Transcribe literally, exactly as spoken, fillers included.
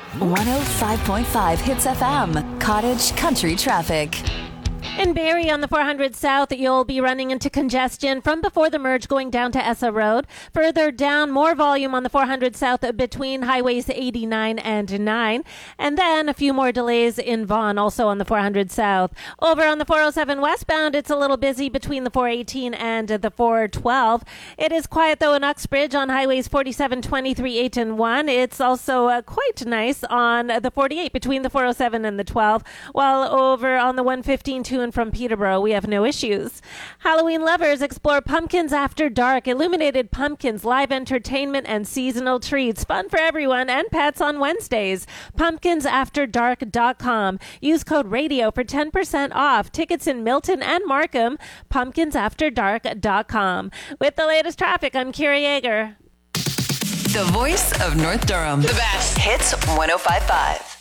one oh five point five Hits F M, Cottage Country Traffic. In Barrie on the four hundred South, you'll be running into congestion from before the merge going down to Essa Road. Further down, more volume on the four hundred South between highways eighty-nine and nine. And then a few more delays in Vaughan, also on the four hundred South. Over on the four oh seven westbound, it's a little busy between the four eighteen and the four twelve. It is quiet, though, in Uxbridge on highways forty-seven, twenty-three, eight, and one. It's also uh, quite nice on the forty-eight between the four oh seven and the twelve. While over on the one fifteen to and from Peterborough, we have no issues. Halloween lovers explore Pumpkins After Dark, illuminated pumpkins, live entertainment, and seasonal treats. Fun for everyone and pets on Wednesdays. pumpkins after dark dot com. Use code RADIO for ten percent off. Tickets in Milton and Markham. pumpkins after dark dot com. With the latest traffic, I'm Kira Yeager. The voice of North Durham. The best. Hits one oh five point five.